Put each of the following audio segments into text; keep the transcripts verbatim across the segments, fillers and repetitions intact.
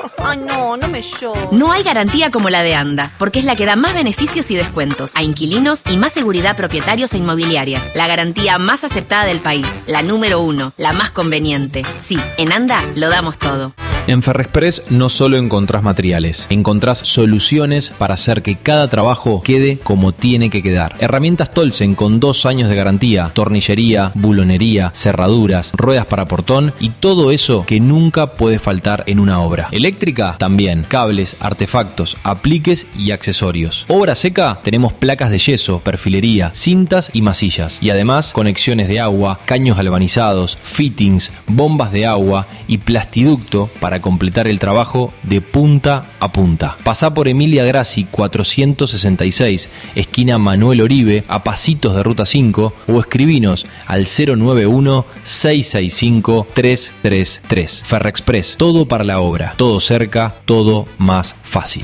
Ay, no, no me llores. No hay garantía como la de ANDA, porque es la que da más beneficios y descuentos a inquilinos y más seguridad a propietarios e inmobiliarias. La garantía más aceptada del país, la número uno, la más conveniente. Sí, en ANDA lo damos todo. En Ferrexpress no solo encontrás materiales, encontrás soluciones para hacer que cada trabajo quede como tiene que quedar. Herramientas Tolsen con dos años de garantía, tornillería, bulonería, cerraduras, ruedas para portón y todo eso que nunca puede faltar en una obra. Eléctrica también, cables, artefactos, apliques y accesorios. Obra seca, tenemos placas de yeso, perfilería, cintas y masillas. Y además conexiones de agua, caños galvanizados, fittings, bombas de agua y plastiducto para para completar el trabajo de punta a punta. Pasá por Emilia Grassi cuatrocientos sesenta y seis, esquina Manuel Oribe, a pasitos de Ruta cinco, o escribinos al cero nueve uno, seis seis cinco, tres tres tres. Ferrexpress, todo para la obra, todo cerca, todo más fácil.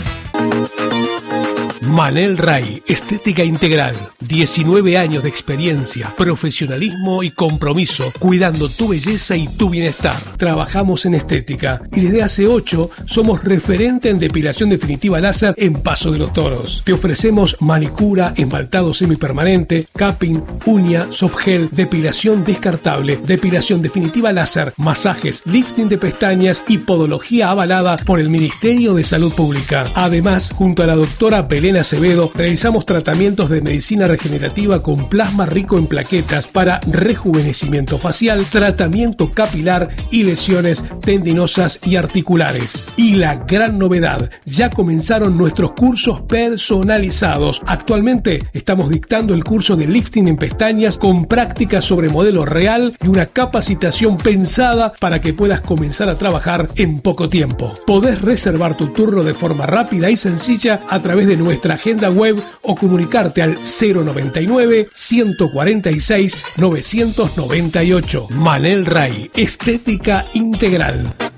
Manel Ray, estética integral, diecinueve años de experiencia, profesionalismo y compromiso, cuidando tu belleza y tu bienestar. Trabajamos en estética y desde hace ocho somos referente en depilación definitiva láser en Paso de los Toros. Te ofrecemos manicura, esmaltado semipermanente, capping, uña, softgel, depilación descartable, depilación definitiva láser, masajes, lifting de pestañas y podología avalada por el Ministerio de Salud Pública. Además, junto a la doctora Belén Acevedo, realizamos tratamientos de medicina regenerativa con plasma rico en plaquetas para rejuvenecimiento facial, tratamiento capilar y lesiones tendinosas y articulares. Y la gran novedad, ya comenzaron nuestros cursos personalizados. Actualmente estamos dictando el curso de lifting en pestañas con prácticas sobre modelo real y una capacitación pensada para que puedas comenzar a trabajar en poco tiempo. Podés reservar tu turno de forma rápida y sencilla a través de nuestra agenda web o comunicarte al cero noventa y nueve, ciento cuarenta y seis, novecientos noventa y ocho. Manel Ray, estética integral.